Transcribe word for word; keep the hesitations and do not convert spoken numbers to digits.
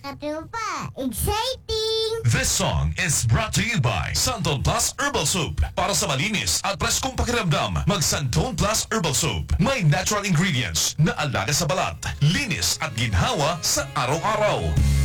Katupa, exciting! This song is brought to you by Santon Plus Herbal Soup. Para sa malinis at preskong pakiramdam, mag Santon Plus Herbal Soup. May natural ingredients na alaga sa balat, linis at ginhawa sa araw-araw.